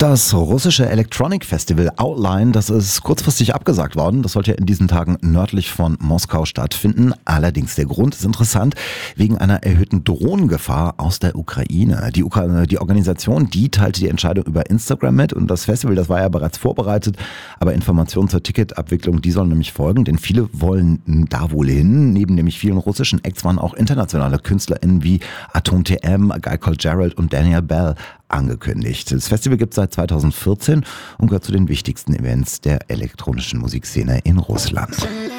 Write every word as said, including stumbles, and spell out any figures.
Das russische Electronic Festival Outline, das ist kurzfristig abgesagt worden. Das sollte in diesen Tagen nördlich von Moskau stattfinden. Allerdings der Grund ist interessant, wegen einer erhöhten Drohnengefahr aus der Ukraine. Die, Ukra- die Organisation, die teilte die Entscheidung über Instagram mit und das Festival, das war ja bereits vorbereitet, aber Informationen zur Ticketabwicklung, die sollen nämlich folgen, denn viele wollen da wohl hin. Neben nämlich vielen russischen Acts waren auch internationale KünstlerInnen wie Atom T M, Guy Called Gerald und Daniel Bell angekündigt. Das Festival gibt es seit zweitausendvierzehn und gehört zu den wichtigsten Events der elektronischen Musikszene in Russland.